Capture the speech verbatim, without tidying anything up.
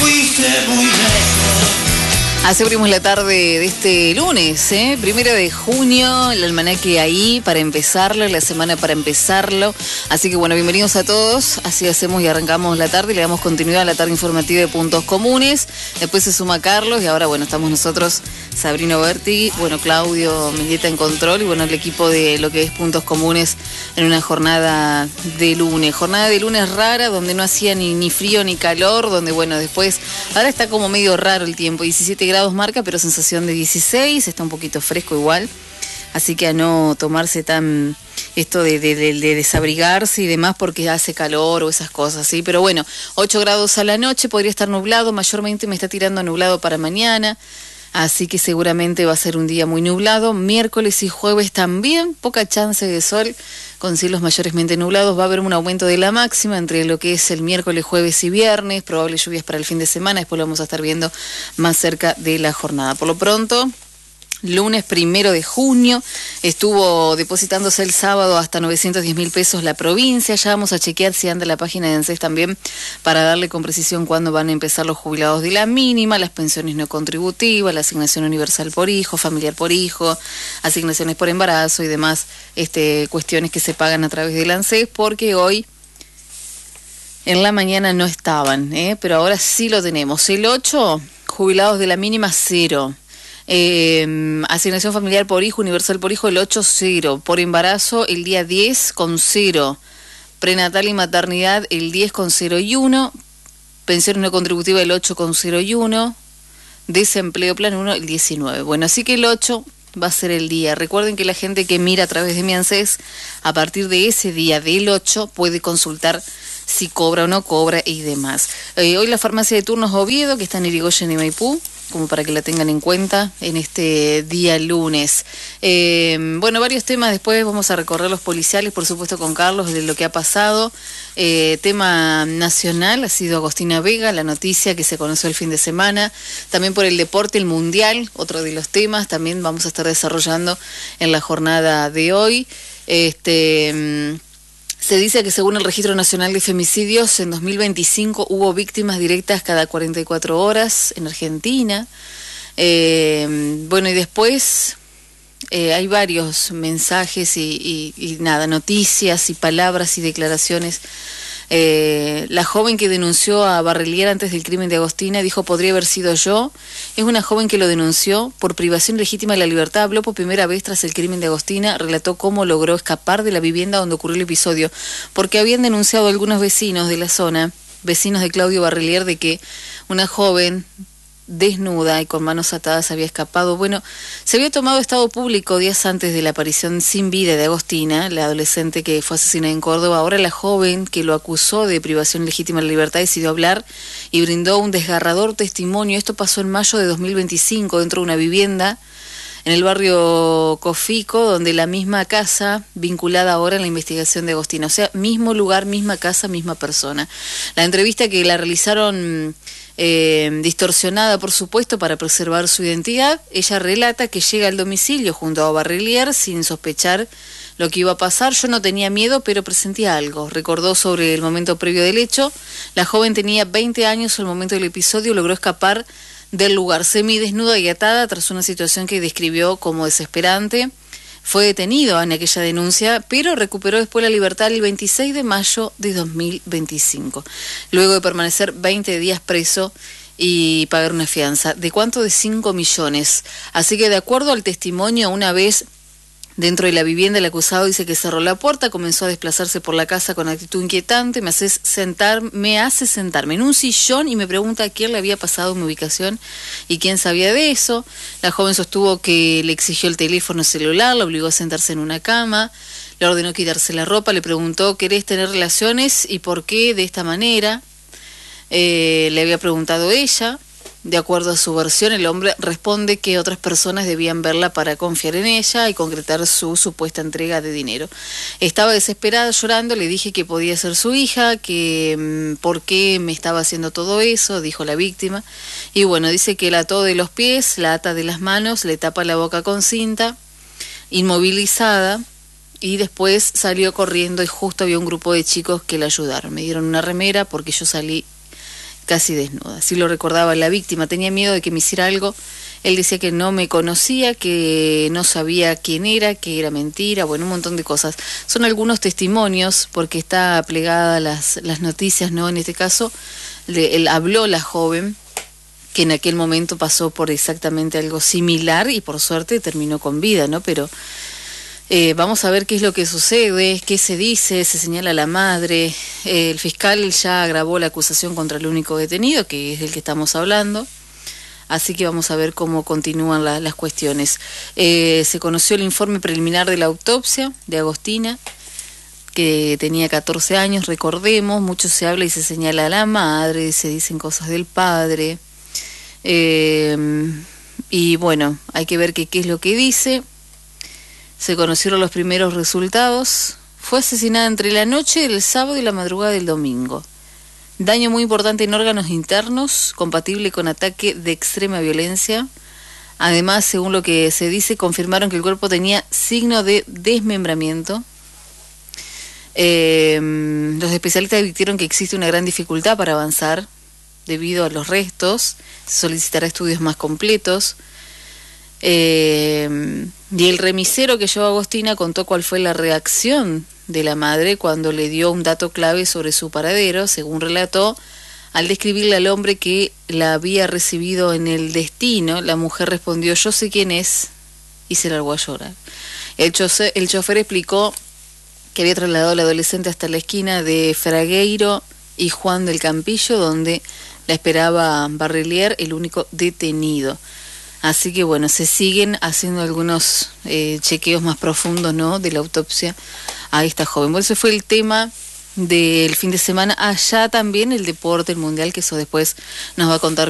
fuiste muy lejos. Así abrimos la tarde de este lunes, ¿eh? Primero de junio, el almanaque ahí para empezarlo, la semana para empezarlo. Así que bueno, bienvenidos a todos. Así hacemos y arrancamos la tarde y le damos continuidad a la tarde informativa de Puntos Comunes. Después se suma Carlos y ahora bueno, estamos nosotros, Sabrina Berti, bueno, Claudio Mendieta en control y bueno, el equipo de lo que es Puntos Comunes en una jornada de lunes. Jornada de lunes rara, donde no hacía ni, ni frío ni calor, donde bueno, después, ahora está como medio raro el tiempo, diecisiete grados marca, pero sensación de dieciséis, está un poquito fresco igual, así que a no tomarse tan esto de, de, de, de desabrigarse y demás porque hace calor o esas cosas, ¿sí? Pero bueno, ocho grados a la noche, podría estar nublado, mayormente me está tirando nublado para mañana, así que seguramente va a ser un día muy nublado. Miércoles y jueves también, poca chance de sol, con cielos mayormente nublados. Va a haber un aumento de la máxima entre lo que es el miércoles, jueves y viernes, probables lluvias para el fin de semana, después lo vamos a estar viendo más cerca de la jornada. Por lo pronto, lunes primero de junio, estuvo depositándose el sábado hasta novecientos diez mil pesos la provincia. Ya vamos a chequear si anda la página de ANSES también para darle con precisión cuándo van a empezar los jubilados de la mínima, las pensiones no contributivas, la asignación universal por hijo, familiar por hijo, asignaciones por embarazo y demás este, cuestiones que se pagan a través del ANSES, porque hoy en la mañana no estaban, ¿eh? Pero ahora sí lo tenemos. El ocho, jubilados de la mínima, cero. Eh, asignación familiar por hijo, universal por hijo, el ocho, cero. Por embarazo, el día diez con cero. Prenatal y maternidad, el diez con cero y uno. Pensión no contributiva, el ocho con cero y uno. Desempleo plan uno, el diecinueve. Bueno, así que el ocho va a ser el día. Recuerden que la gente que mira a través de mi ANSES, a partir de ese día del ocho, puede consultar si cobra o no cobra y demás. Eh, hoy la farmacia de turnos Oviedo, que está en Irigoyen y Maipú, como para que la tengan en cuenta en este día lunes. Eh, bueno, varios temas, después vamos a recorrer los policiales, por supuesto con Carlos, de lo que ha pasado. Eh, tema nacional, ha sido Agostina Vega, la noticia que se conoció el fin de semana. También por el deporte, el mundial, otro de los temas, también vamos a estar desarrollando en la jornada de hoy. Este... Se dice que según el Registro Nacional de Femicidios, en dos mil veinticinco hubo víctimas directas cada cuarenta y cuatro horas en Argentina. Eh, bueno, y después eh, hay varios mensajes y, y, y nada, noticias y palabras y declaraciones. Eh, la joven que denunció a Barrelier antes del crimen de Agostina dijo: podría haber sido yo. Es una joven que lo denunció por privación legítima de la libertad. Habló por primera vez tras el crimen de Agostina. Relató cómo logró escapar de la vivienda donde ocurrió el episodio, porque habían denunciado a algunos vecinos de la zona, vecinos de Claudio Barrelier, de que una joven desnuda y con manos atadas había escapado. Bueno, se había tomado estado público días antes de la aparición sin vida de Agostina, la adolescente que fue asesinada en Córdoba. Ahora la joven que lo acusó de privación legítima de la libertad decidió hablar y brindó un desgarrador testimonio. Esto pasó en mayo de dos mil veinticinco dentro de una vivienda en el barrio Cofico, donde la misma casa vinculada ahora en la investigación de Agostina. O sea, mismo lugar, misma casa, misma persona. La entrevista que la realizaron Eh, distorsionada, por supuesto, para preservar su identidad, ella relata que llega al domicilio junto a Barrelier sin sospechar lo que iba a pasar. Yo no tenía miedo, pero presentía algo. Recordó sobre el momento previo del hecho. La joven tenía veinte años al momento del episodio, logró escapar del lugar semidesnuda y atada tras una situación que describió como desesperante. Fue detenido en aquella denuncia, pero recuperó después la libertad el veintiséis de mayo de dos mil veinticinco, luego de permanecer veinte días preso y pagar una fianza. ¿De cuánto? De cinco millones. Así que de acuerdo al testimonio, una vez dentro de la vivienda, el acusado dice que cerró la puerta, comenzó a desplazarse por la casa con actitud inquietante, me hace sentar, me hace sentarme en un sillón y me pregunta a quién le había pasado mi ubicación y quién sabía de eso. La joven sostuvo que le exigió el teléfono celular, la obligó a sentarse en una cama, le ordenó quitarse la ropa, le preguntó: ¿querés tener relaciones y por qué de esta manera? Eh, le había preguntado ella. De acuerdo a su versión, el hombre responde que otras personas debían verla para confiar en ella y concretar su supuesta entrega de dinero. Estaba desesperada, llorando, le dije que podía ser su hija, que mmm, por qué me estaba haciendo todo eso, dijo la víctima. Y bueno, dice que la ató de los pies, la ata de las manos, le tapa la boca con cinta, inmovilizada, y después salió corriendo y justo había un grupo de chicos que la ayudaron. Me dieron una remera porque yo salí casi desnuda. Así lo recordaba la víctima, tenía miedo de que me hiciera algo. Él decía que no me conocía, que no sabía quién era, que era mentira, bueno, un montón de cosas. Son algunos testimonios, porque está plegada las, las noticias, ¿no? En este caso, le, él habló la joven, que en aquel momento pasó por exactamente algo similar y por suerte terminó con vida, ¿no? Pero eh, vamos a ver qué es lo que sucede, qué se dice, se señala a la madre. Eh, el fiscal ya agravó la acusación contra el único detenido, que es del que estamos hablando. Así que vamos a ver cómo continúan la, las cuestiones. Eh, se conoció el informe preliminar de la autopsia de Agostina, que tenía catorce años, recordemos, mucho se habla y se señala a la madre, se dicen cosas del padre. Eh, y bueno, hay que ver qué es lo que dice. Se conocieron los primeros resultados. Fue asesinada entre la noche del sábado y la madrugada del domingo. Daño muy importante en órganos internos, compatible con ataque de extrema violencia. Además, según lo que se dice, confirmaron que el cuerpo tenía signo de desmembramiento. Eh, los especialistas advirtieron que existe una gran dificultad para avanzar debido a los restos. Se solicitará estudios más completos. Eh, y el remisero que llevó a Agostina contó cuál fue la reacción de la madre cuando le dio un dato clave sobre su paradero. Según relató, al describirle al hombre que la había recibido en el destino, la mujer respondió: yo sé quién es, y se largó a llorar. El chofer, el chofer explicó que había trasladado al adolescente hasta la esquina de Fragueiro y Juan del Campillo, donde la esperaba Barrelier, el único detenido. Así que bueno, se siguen haciendo algunos eh, chequeos más profundos, ¿no?, de la autopsia a esta joven. Bueno, ese fue el tema del fin de semana. Allá también el deporte, el mundial, que eso después nos va a contar